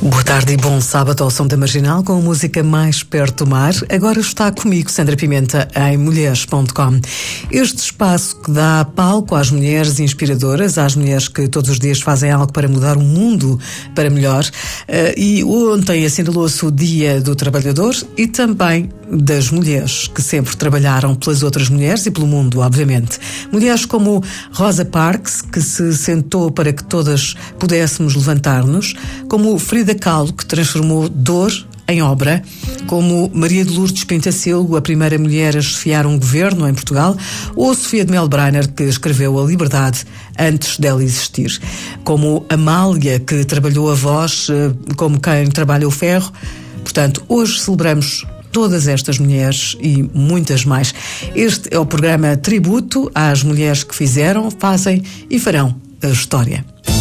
Boa tarde e bom sábado ao som da Marginal com a música mais perto do mar. Agora está comigo Sandra Pimenta em mulheres.com. Este espaço que dá palco às mulheres inspiradoras, às mulheres que todos os dias fazem algo para mudar o mundo para melhor. E ontem assinalou-se o Dia do Trabalhador e também das mulheres que sempre trabalharam pelas outras mulheres e pelo mundo, obviamente. Mulheres como Rosa Parks, que se sentou para que todas pudéssemos levantar-nos, como Frida Kahlo, que transformou dor em obra, como Maria de Lourdes Pintacilgo, a primeira mulher a chefiar um governo em Portugal, ou Sofia de Melbrenner, que escreveu a liberdade antes dela existir, como Amália, que trabalhou a voz como quem trabalha o ferro. Portanto, hoje celebramos todas estas mulheres e muitas mais. Este é o programa tributo às mulheres que fizeram, fazem e farão a história.